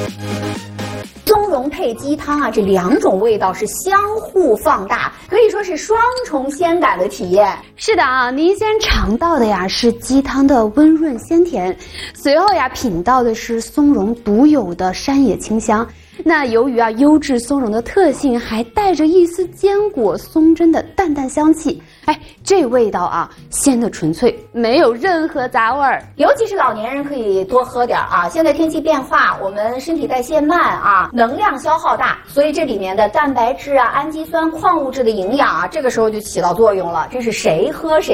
松茸配鸡汤啊，这两种味道是相互放大，可以说是双重鲜感的体验。 是的啊，您先尝到的呀是鸡汤的温润鲜甜，随后呀品到的是松茸独有的山野清香。那由于啊优质松茸的特性，还带着一丝坚果松针的淡淡香气，哎，这味道啊鲜的纯粹，没有任何杂味儿。 尤其是老年人可以多喝点啊，现在天气变化，我们身体代谢慢啊，能量消耗大，所以这里面的蛋白质啊、氨基酸、矿物质的营养啊，这个时候就起到作用了，这是谁喝谁